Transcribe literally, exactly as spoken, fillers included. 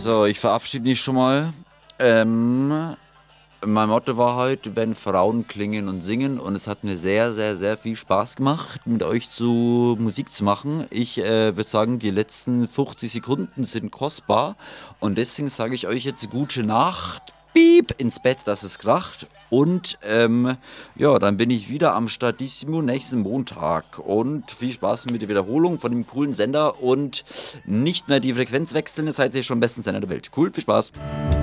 So, ich verabschiede mich schon mal. Ähm, mein Motto war heute, wenn Frauen klingen und singen. Und es hat mir sehr, sehr, sehr viel Spaß gemacht, mit euch zu Musik zu machen. Ich äh, würde sagen, die letzten fünfzig Sekunden sind kostbar. Und deswegen sage ich euch jetzt gute Nacht. Piep, ins Bett, dass es kracht. Und ähm, ja, dann bin ich wieder am Statissimo nächsten Montag. Und viel Spaß mit der Wiederholung von dem coolen Sender. Und nicht mehr die Frequenz wechseln, das heißt, ihr schon am besten Sender der Welt. Cool, viel Spaß.